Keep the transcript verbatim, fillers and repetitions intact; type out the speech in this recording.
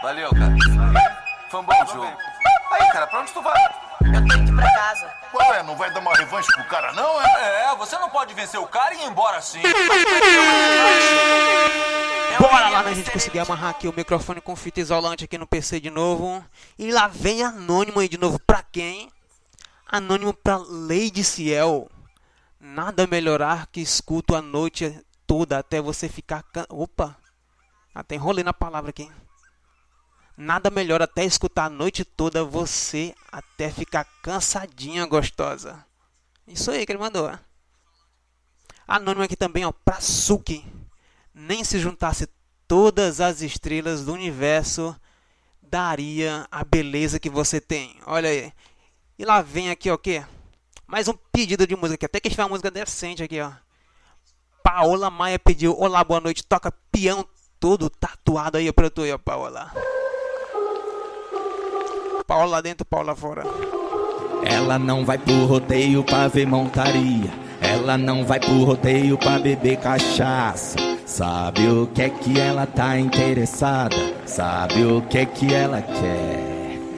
Valeu, cara. Foi um bom jogo. Aí, cara, pra onde tu vai? Eu tenho que ir pra casa. Ué, não vai dar uma revanche pro cara, não, é? É, você não pode vencer o cara e ir embora assim. Bora lá, né? A gente conseguir amarrar aqui o microfone com fita isolante aqui no P C de novo. E lá vem Anônimo aí de novo. Pra quem? Anônimo pra Lady Ciel. Nada melhorar que escuto a noite toda até você ficar... Can... Opa! Até enrolei na palavra aqui. Nada melhor até escutar a noite toda você até ficar cansadinha, gostosa. Isso aí que ele mandou. Anônimo aqui também, ó, pra Suki. Nem se juntasse todas as estrelas do universo, daria a beleza que você tem. Olha aí. E lá vem aqui, ó, o quê? Mais um pedido de música aqui. Até que a gente fez uma música decente aqui, ó. Paola Maia pediu, olá, boa noite. Toca peão todo tatuado aí pra tu, ó, Paola. Paola lá dentro, Paola fora. Ela não vai pro rodeio pra ver montaria. Ela não vai pro rodeio pra beber cachaça. Sabe o que é que ela tá interessada? Sabe o que é que ela quer?